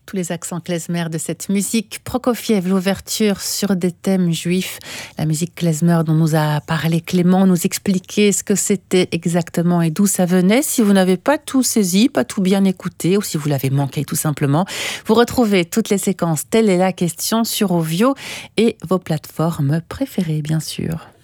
tous les accents klezmer de cette musique. Prokofiev, l'ouverture sur des thèmes juifs. La musique klezmer dont nous a parlé Clément, nous expliquer ce que c'était exactement et d'où ça venait. Si vous n'avez pas tout saisi, pas tout bien écouté, ou si vous l'avez manqué tout simplement, vous retrouvez toutes les séquences. Telle est la question sur Ovio et vos plateformes préférées, bien sûr.